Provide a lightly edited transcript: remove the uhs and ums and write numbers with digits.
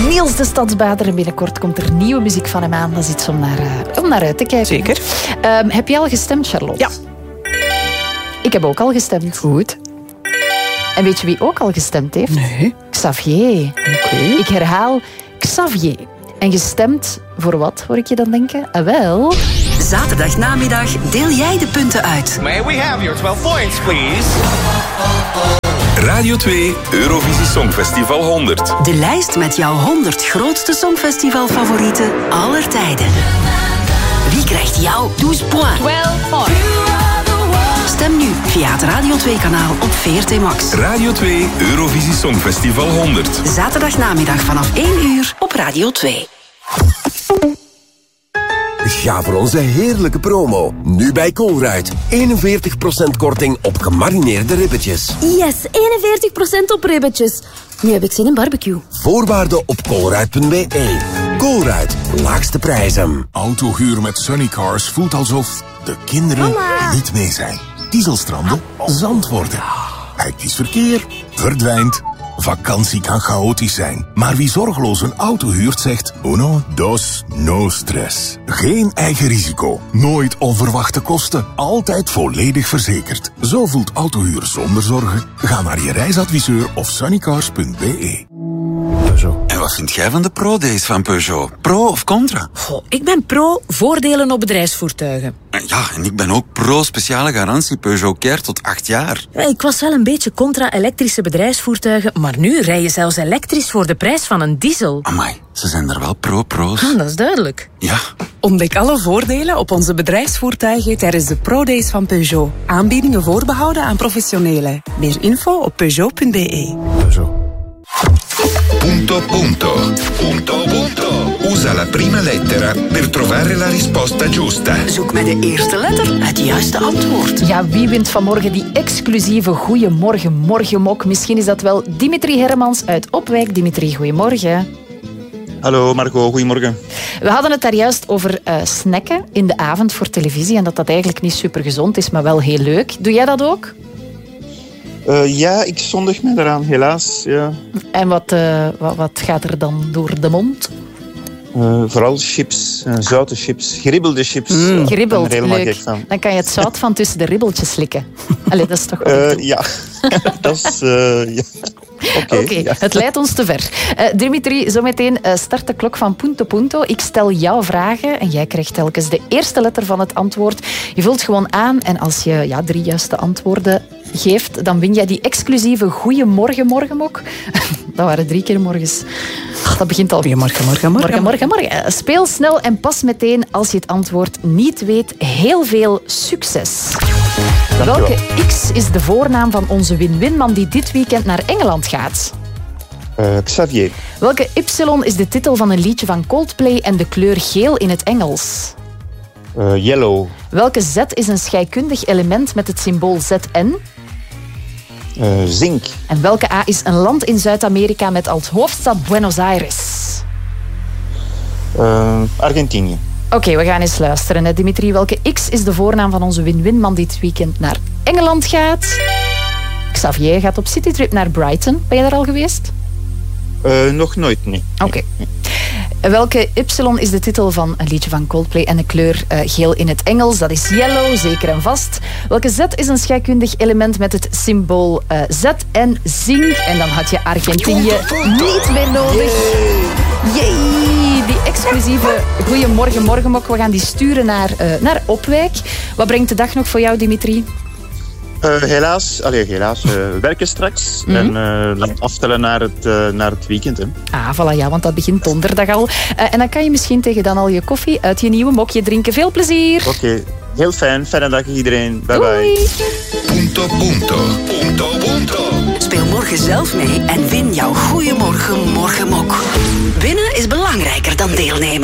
Niels de Stadsbader. En binnenkort komt er nieuwe muziek van hem aan. Dat is iets om naar uit te kijken. Zeker. Heb je al gestemd, Charlotte? Ja. Ik heb ook al gestemd. Goed. En weet je wie ook al gestemd heeft? Nee. Xavier. Oké. Ik herhaal, Xavier. En gestemd voor wat, hoor ik je dan denken? Wel... Zaterdagnamiddag deel jij de punten uit. May we have your 12 points, please? Radio 2 Eurovisie Songfestival 100. De lijst met jouw 100 grootste songfestivalfavorieten aller tijden. Wie krijgt jouw 12 points? 12 points. Stem nu via het Radio 2-kanaal op VRT Max. Radio 2 Eurovisie Songfestival 100. Zaterdagnamiddag vanaf 1 uur op Radio 2. Ga voor onze heerlijke promo. Nu bij Colruyt. 41% korting op gemarineerde ribbetjes. Yes, 41% op ribbetjes. Nu heb ik zin in barbecue. Voorwaarden op colruyt.be. Colruyt, laagste prijzen. Autohuur met Sunnycars voelt alsof de kinderen niet mee zijn. Dieselstranden, zand worden. Hectisch verkeer, verdwijnt. Vakantie kan chaotisch zijn. Maar wie zorgeloos een auto huurt zegt... Uno, dos, no stress. Geen eigen risico. Nooit onverwachte kosten. Altijd volledig verzekerd. Zo voelt autohuur zonder zorgen. Ga naar je reisadviseur of sunnycars.be. En wat vind jij van de Pro-days van Peugeot? Pro of contra? Goh, ik ben pro voordelen op bedrijfsvoertuigen. Ja, en ik ben ook pro speciale garantie Peugeot Care tot 8 jaar. Ja, ik was wel een beetje contra elektrische bedrijfsvoertuigen, maar nu rij je zelfs elektrisch voor de prijs van een diesel. Amai, ze zijn er wel pro's. Dat is duidelijk. Ja. Ontdek alle voordelen op onze bedrijfsvoertuigen tijdens de Pro-days van Peugeot. Aanbiedingen voorbehouden aan professionelen. Meer info op peugeot.be. Punto punto. Punto punto. Usa la prima lettera per trovare la risposta giusta. Zoek met de eerste letter het juiste antwoord. Ja, wie wint vanmorgen die exclusieve Goeiemorgen Morgenmok? Misschien is dat wel Dimitri Hermans uit Opwijk. Dimitri, goeiemorgen. Hallo Marco, goedemorgen. We hadden het daar juist over snacken in de avond voor televisie en dat eigenlijk niet super gezond is, maar wel heel leuk. Doe jij dat ook? Ja, ik zondig me daaraan, helaas. Ja. En wat gaat er dan door de mond? Vooral chips, zoute chips, geribbelde chips. Geribbeld, leuk. Van. Dan kan je het zout van tussen de ribbeltjes slikken. Allee, dat is toch ja, dat is... ja. Oké, ja. Het leidt ons te ver. Dimitri, zometeen start de klok van Punto Punto. Ik stel jou vragen en jij krijgt telkens de eerste letter van het antwoord. Je vult gewoon aan en als je 3 juiste antwoorden geeft, dan win jij die exclusieve Goeiemorgen Morgenmok. Dat waren 3 keer morgens. Dat begint al. Goeiemorgen. Speel snel en pas meteen als je het antwoord niet weet. Heel veel succes. Welke X is de voornaam van onze win-winman die dit weekend naar Engeland gaat? Xavier. Welke Y is de titel van een liedje van Coldplay en de kleur geel in het Engels? Yellow. Welke Z is een scheikundig element met het symbool ZN? Zink. En welke A is een land in Zuid-Amerika met als hoofdstad Buenos Aires? Argentinië. Oké, we gaan eens luisteren. Dimitri, welke X is de voornaam van onze win-winman die dit weekend naar Engeland gaat? Xavier gaat op citytrip naar Brighton. Ben je daar al geweest? Nog nooit, nee. Oké. Welke Y is de titel van een liedje van Coldplay en de kleur geel in het Engels? Dat is yellow, zeker en vast. Welke Z is een scheikundig element met het symbool Z en zink? En dan had je Argentinië niet meer nodig. Yay! Die exclusieve Goeiemorgen Morgenmok. We gaan die sturen naar Opwijk. Wat brengt de dag nog voor jou, Dimitri? Helaas. Werken straks. En dan aftellen naar het weekend. Hè. Voilà, ja, want dat begint donderdag al. En dan kan je misschien tegen dan al je koffie uit je nieuwe mokje drinken. Veel plezier. Oké, heel fijn. Fijne dag iedereen. Bye bye. Punto punto. Punto punto. Speel morgen zelf mee en win jouw Goeiemorgen Morgenmok. Winnen is belangrijker dan deelnemen.